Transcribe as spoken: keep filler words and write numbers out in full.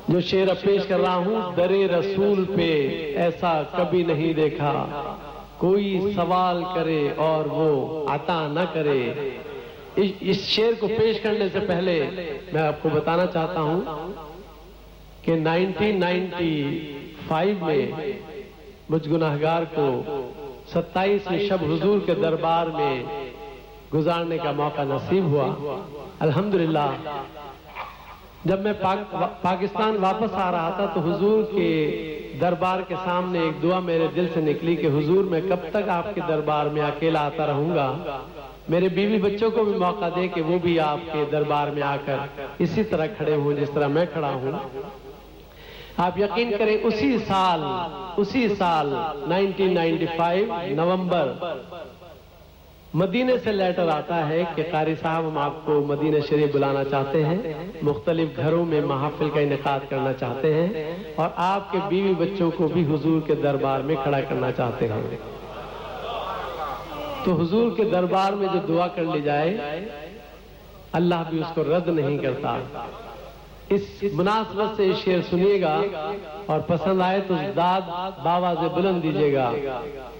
جو شعر اب پیش کر رہا ہوں، درے رسول پہ ایسا کبھی نہیں دیکھا، کوئی سوال کرے اور وہ عطا نہ کرے۔ اس شعر کو پیش کرنے سے پہلے میں آپ کو بتانا چاہتا ہوں کہ نائنٹین نائنٹی فائیو میں مجھ گناہگار کو ستائیسویں شب حضور کے دربار میں گزارنے کا موقع نصیب ہوا۔ الحمدللہ جب میں پاک پاکستان واپس آ رہا تھا تو حضور کے دربار کے سامنے ایک دعا میرے دل سے نکلی کہ حضور میں کب تک آپ کے دربار میں اکیلا آتا رہوں گا، میرے بیوی بچوں کو بھی موقع دے کہ وہ بھی آپ کے دربار میں آ کر اسی طرح کھڑے ہوں جس طرح میں کھڑا ہوں۔ آپ یقین کریں اسی سال اسی سال نائنٹین نائنٹی فائیو نومبر مدینے سے لیٹر آتا ہے کہ قاری صاحب ہم آپ کو مدینہ شریف بلانا چاہتے ہیں، مختلف گھروں میں محافل کا انعقاد کرنا چاہتے ہیں اور آپ کے بیوی بچوں کو بھی حضور کے دربار میں کھڑا کرنا چاہتے ہیں۔ تو حضور کے دربار میں جو دعا کر لی جائے اللہ بھی اس کو رد نہیں کرتا۔ اس مناسبت سے شعر سنیے گا اور پسند آئے تو داد باواز بلند دیجیے گا۔